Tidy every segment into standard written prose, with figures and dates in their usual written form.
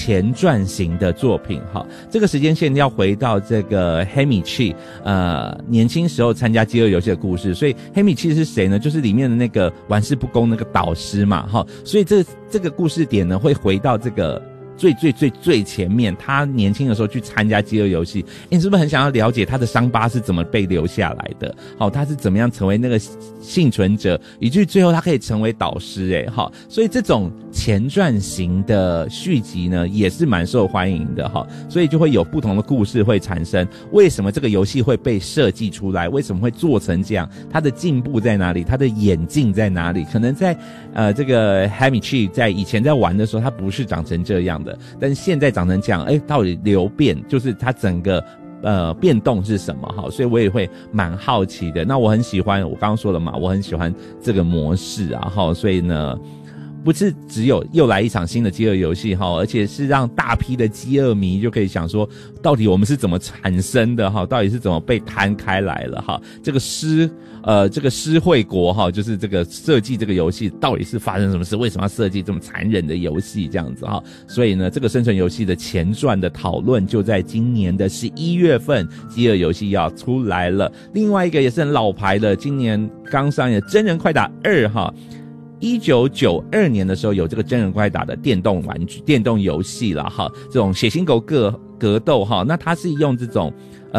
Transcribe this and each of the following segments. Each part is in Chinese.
前传型的作品哈。这个时间线要回到这个黑米契年轻时候参加饥饿游戏的故事，所以黑米契是谁呢？就是里面的那个玩世不恭那个导师嘛哈。所以这个故事点呢会回到这个最前面，他年轻的时候去参加饥饿游戏，你是不是很想要了解他的伤疤是怎么被留下来的？好，他是怎么样成为那个幸存者，以至于最后他可以成为导师好，所以这种前传型的续集呢也是蛮受欢迎的哈，所以就会有不同的故事会产生。为什么这个游戏会被设计出来？为什么会做成这样？它的进步在哪里？它的演进在哪里？可能在这个 Hamichi 在以前在玩的时候，它不是长成这样的。但是现在长成这样，到底流变就是它整个变动是什么哈？所以我也会蛮好奇的。那我很喜欢，我刚刚说了嘛，我很喜欢这个模式啊哈，所以呢，不是只有又来一场新的饥饿游戏哈，而且是让大批的饥饿迷就可以想说，到底我们是怎么产生的哈？到底是怎么被摊开来了哈？这个施惠国哈，就是这个设计这个游戏到底是发生什么事？为什么要设计这么残忍的游戏这样子哈？所以呢，这个生存游戏的前传的讨论就在今年的11月份，饥饿游戏要出来了。另外一个也是很老牌的，今年刚上映的真人快打2哈。1992年的时候有这个真人快打的电动玩具、电动游戏啦哈，这种血腥狗格斗哈，那它是用这种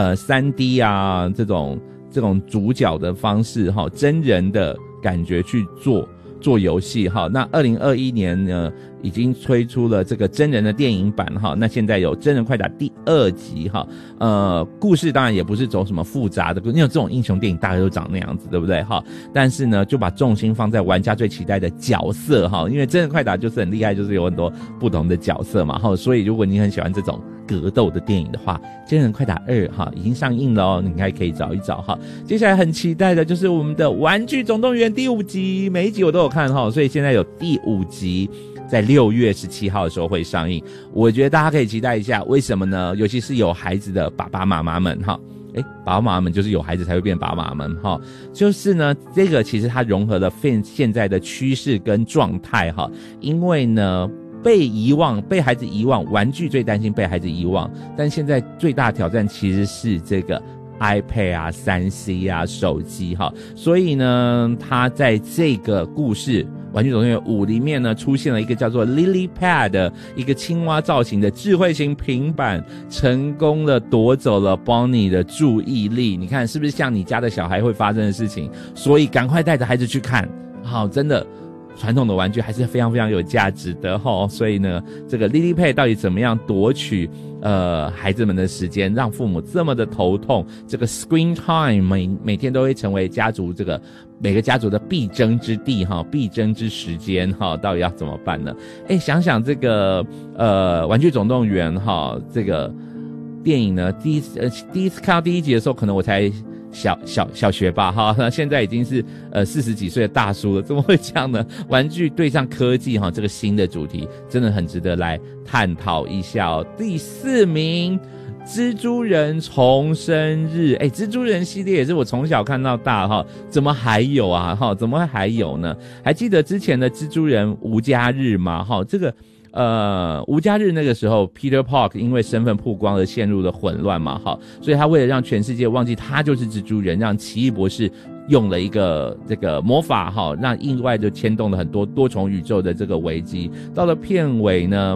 3D 啊这种主角的方式哈，真人的感觉去做游戏哈。那2021年呢已经推出了这个真人的电影版哈，那现在有真人快打第2集哈。故事当然也不是走什么复杂的，因为这种英雄电影大概都长那样子，对不对哈？但是呢，就把重心放在玩家最期待的角色哈，因为真人快打就是很厉害，就是有很多不同的角色嘛哈。所以如果你很喜欢这种格斗的电影的话，真人快打2哈已经上映了哦，你应该可以找一找哈。接下来很期待的就是我们的玩具总动员第5集，每一集我都有看哈，所以现在有第5集。在6月17号的时候会上映，我觉得大家可以期待一下。为什么呢？尤其是有孩子的爸爸妈妈们哈，爸爸妈妈们就是有孩子才会变爸爸妈妈们哈。就是呢，这个其实它融合了现在的趋势跟状态哈。因为呢，被孩子遗忘，玩具最担心被孩子遗忘，但现在最大的挑战其实是这个 iPad 啊、3C 啊、手机哈。所以呢，它在这个故事。玩具总动员5里面呢，出现了一个叫做 Lily Pad 的一个青蛙造型的智慧型平板，成功的夺走了 Bonnie 的注意力。你看是不是像你家的小孩会发生的事情？所以赶快带着孩子去看，好，真的。传统的玩具还是非常非常有价值的齁，所以呢，这个 Lily Pad 到底怎么样夺取孩子们的时间，让父母这么的头痛？这个 Screen Time 每天都会成为家族每个家族的必争之地哈，必争之时间哈，到底要怎么办呢？想想这个玩具总动员哈，这个电影呢，第一次看到第1集的时候，可能我才小学吧哈，那现在已经是40几岁的大叔了，怎么会这样呢？玩具对上科技哈，这个新的主题真的很值得来探讨一下哦。第4名，蜘蛛人重生日，蜘蛛人系列也是我从小看到大哈，怎么还有啊哈？怎么会还有呢？还记得之前的蜘蛛人无家日吗？哈，这个。无家日那个时候 Peter Park 因为身份曝光而陷入了混乱嘛，好，所以他为了让全世界忘记他就是蜘蛛人，让奇异博士用了一个这个魔法哈，让意外就牵动了很多多重宇宙的这个危机。到了片尾呢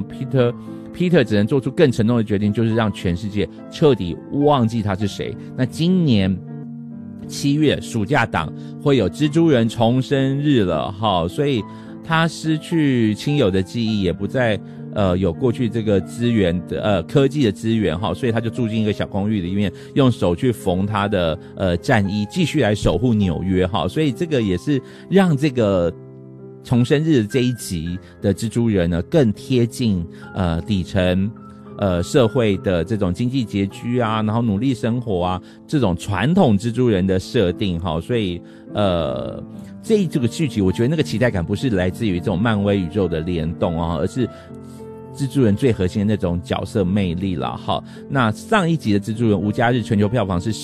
Peter 只能做出更沉重的决定，就是让全世界彻底忘记他是谁。那今年7月暑假档会有蜘蛛人重生日了哈，所以他失去亲友的记忆，也不再有过去这个资源的科技的资源哈，所以他就住进一个小公寓里面，用手去缝他的战衣，继续来守护纽约哈。所以这个也是让这个重生日这一集的蜘蛛人呢更贴近底层社会的这种经济拮据啊，然后努力生活啊，这种传统蜘蛛人的设定哈，所以这个剧集我觉得那个期待感不是来自于这种漫威宇宙的联动啊，而是蜘蛛人最核心的那种角色魅力啦哈。那上一集的蜘蛛人无家日全球票房是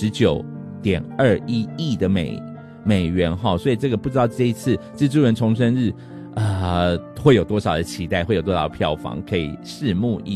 19.21 亿的美元哈，所以这个不知道这一次蜘蛛人重生日会有多少的期待，会有多少票房，可以拭目以